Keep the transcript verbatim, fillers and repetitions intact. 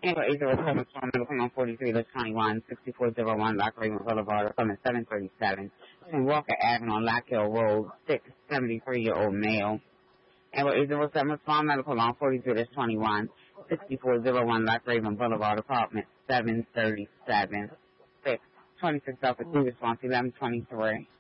Amber eight zero seven, medical on forty-three to twenty-one, sixty-four oh one Lock Raven Boulevard, appointment seven thirty-seven. Between Walker Avenue on Lock Hill Road, six seventy-three-year-old male. Amber eight zero seven, small medical on forty-three to twenty-one, sixty-four oh one Lock Raven Boulevard, apartment seven thirty-seven, six twenty-six Alpha two, response eleven twenty-three.